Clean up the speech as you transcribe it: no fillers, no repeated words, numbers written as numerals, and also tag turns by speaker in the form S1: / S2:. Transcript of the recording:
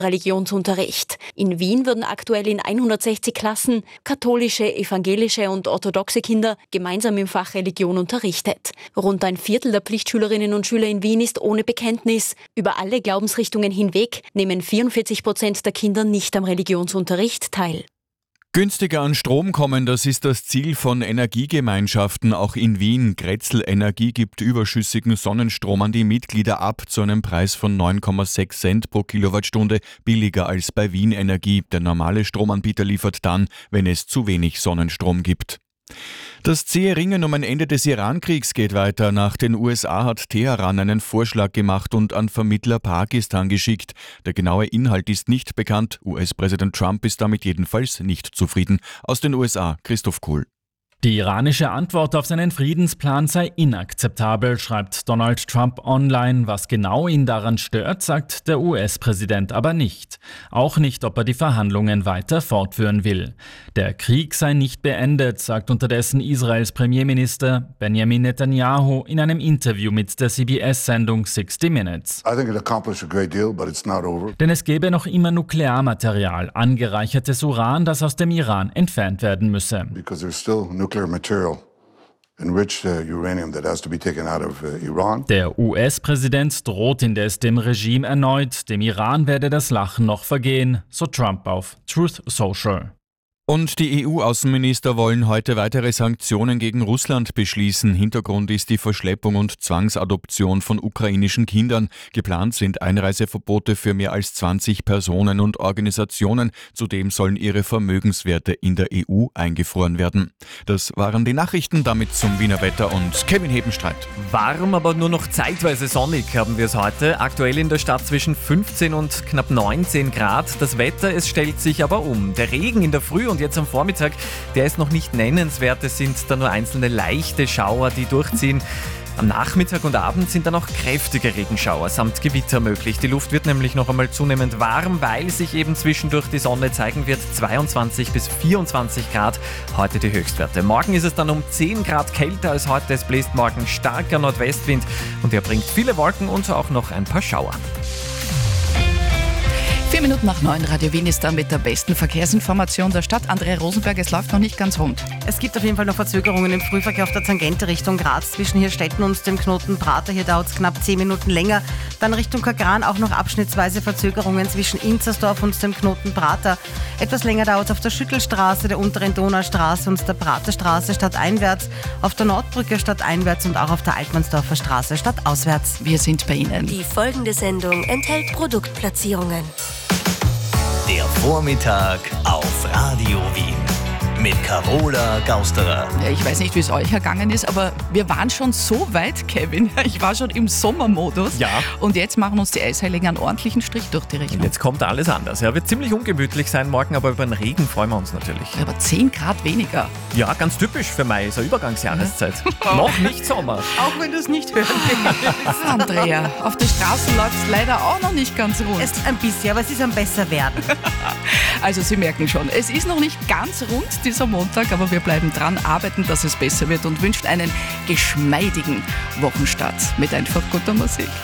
S1: Religionsunterricht. In Wien werden aktuell in 160 Klassen katholische, evangelische und orthodoxe Kinder gemeinsam im Fach Religion unterrichtet. Rund ein Viertel der Pflichtschülerinnen und Schüler in Wien ist ohne Bekenntnis. Über alle Glaubensrichtungen hinweg nehmen 44% der Kinder nicht am Religionsunterricht teil.
S2: Günstiger an Strom kommen, das ist das Ziel von Energiegemeinschaften, auch in Wien. Grätzl Energie gibt überschüssigen Sonnenstrom an die Mitglieder ab, zu einem Preis von 9,6 Cent pro Kilowattstunde, billiger als bei Wien Energie. Der normale Stromanbieter liefert dann, wenn es zu wenig Sonnenstrom gibt. Das zähe Ringen um ein Ende des Iran-Kriegs geht weiter. Nach den USA hat Teheran einen Vorschlag gemacht und an Vermittler Pakistan geschickt. Der genaue Inhalt ist nicht bekannt. US-Präsident Trump ist damit jedenfalls nicht zufrieden. Aus den USA, Christoph Kuhl.
S3: Die iranische Antwort auf seinen Friedensplan sei inakzeptabel, schreibt Donald Trump online. Was genau ihn daran stört, sagt der US-Präsident aber nicht. Auch nicht, ob er die Verhandlungen weiter fortführen will. Der Krieg sei nicht beendet, sagt unterdessen Israels Premierminister Benjamin Netanyahu in einem Interview mit der CBS-Sendung 60 Minutes.
S4: I think it accomplished a great deal, but it's not over.
S3: Denn es gäbe noch immer Nuklearmaterial, angereichertes Uran, das aus dem Iran entfernt werden müsse.
S4: Because there's still nuclear material, enriched uranium that has to be taken out of Iran.
S3: Der US-Präsident droht indes dem Regime erneut. Dem Iran werde das Lachen noch vergehen, so Trump auf Truth Social.
S2: Und die EU-Außenminister wollen heute weitere Sanktionen gegen Russland beschließen. Hintergrund ist die Verschleppung und Zwangsadoption von ukrainischen Kindern. Geplant sind Einreiseverbote für mehr als 20 Personen und Organisationen. Zudem sollen ihre Vermögenswerte in der EU eingefroren werden. Das waren die Nachrichten, damit zum Wiener Wetter und Kevin Hebenstreit.
S5: Warm, aber nur noch zeitweise sonnig haben wir es heute. Aktuell in der Stadt zwischen 15 und knapp 19 Grad. Das Wetter, es stellt sich aber um. Der Regen in der Früh und jetzt am Vormittag, der ist noch nicht nennenswert. Es sind da nur einzelne leichte Schauer, die durchziehen. Am Nachmittag und Abend sind dann auch kräftige Regenschauer samt Gewitter möglich. Die Luft wird nämlich noch einmal zunehmend warm, weil sich eben zwischendurch die Sonne zeigen wird. 22 bis 24 Grad heute die Höchstwerte. Morgen ist es dann um 10 Grad kälter als heute. Es bläst morgen starker Nordwestwind und er bringt viele Wolken und auch noch ein paar Schauer.
S6: 4 Minuten nach 9, Radio Wien ist da mit der besten Verkehrsinformation der Stadt. Andrea Rosenberg, es läuft noch nicht ganz rund.
S7: Es gibt auf jeden Fall noch Verzögerungen im Frühverkehr auf der Tangente Richtung Graz zwischen Hirstetten und dem Knoten Prater. Hier dauert es knapp 10 Minuten länger. Dann Richtung Kagran auch noch abschnittsweise Verzögerungen zwischen Inzersdorf und dem Knoten Prater. Etwas länger dauert es auf der Schüttelstraße, der unteren Donaustraße und der Praterstraße stadteinwärts, auf der Nordbrücke stadteinwärts und auch auf der Altmannsdorfer Straße stadtauswärts.
S6: Wir sind bei Ihnen.
S8: Die folgende Sendung enthält Produktplatzierungen.
S9: Der Vormittag auf Radio Wien mit Carola Gausterer.
S6: Ja, ich weiß nicht, wie es euch ergangen ist, aber wir waren schon so weit, Kevin. Ich war schon im Sommermodus.
S5: Ja.
S6: Und jetzt machen uns die Eisheiligen einen ordentlichen Strich durch die Rechnung.
S5: Und jetzt kommt alles anders. Ja, wird ziemlich ungemütlich sein morgen, aber über den Regen freuen wir uns natürlich.
S6: Aber 10 Grad weniger.
S5: Ja, ganz typisch für Mai, ist eine Übergangsjahreszeit. Noch nicht Sommer.
S7: Auch wenn du es nicht hören willst.
S6: Andrea, auf den Straßen läuft es leider auch noch nicht ganz rund.
S7: Es ein bisschen, aber es ist am besser werden.
S6: Also Sie merken schon, es ist noch nicht ganz rund dieser Montag, aber wir bleiben dran, arbeiten, dass es besser wird und wünschen einen geschmeidigen Wochenstart mit einfach guter Musik.